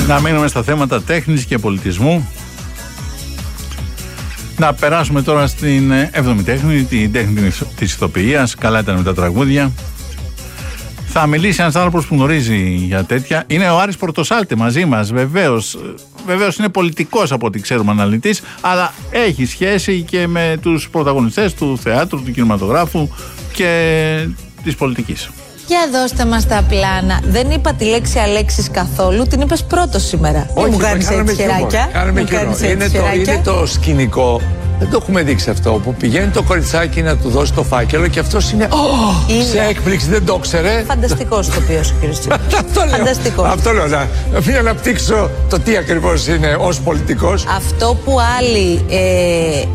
Να μείνουμε στα θέματα τέχνης και πολιτισμού. Να περάσουμε τώρα στην 7η τέχνη, την τέχνη της ηθοποιίας. Καλά ήταν με τα τραγούδια. Θα μιλήσει ένας άνθρωπος που γνωρίζει για τέτοια. Είναι ο Άρης Πορτοσάλτε μαζί μας, βεβαίως. Βεβαίως είναι πολιτικός από ό,τι ξέρουμε, αναλυτής, αλλά έχει σχέση και με τους πρωταγωνιστές του θεάτρου, του κινηματογράφου και της πολιτικής. Για δώστε μας τα πλάνα. Δεν είπα τη λέξη Αλέξης καθόλου, την είπες πρώτος σήμερα. Όχι, μου κάνεις έτσι χεράκια. Είναι το σκηνικό. Δεν το έχουμε δείξει αυτό. Που πηγαίνει το κοριτσάκι να του δώσει το φάκελο και αυτός είναι. Σε έκπληξη, δεν το ξέρε. Φανταστικός ηθοποιός ο κύριος Τσίπρας. Φανταστικός. Αυτό λέω. Να μην αναπτύξω το τι ακριβώς είναι ως πολιτικός. Αυτό που άλλοι